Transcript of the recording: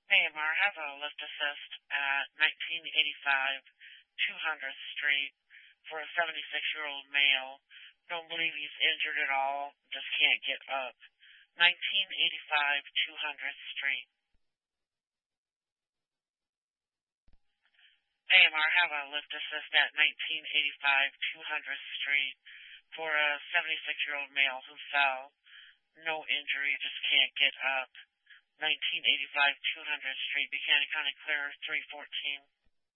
AMR has a lift assist at 1985 200th Street for a 76-year-old male. Don't believe he's injured at all, just can't get up. 1985 200th Street. AMR have a lift assist at 1985 200th Street for a 76-year-old male who fell. No injury, just can't get up. 1985 200th Street, Buchanan County Clear 314.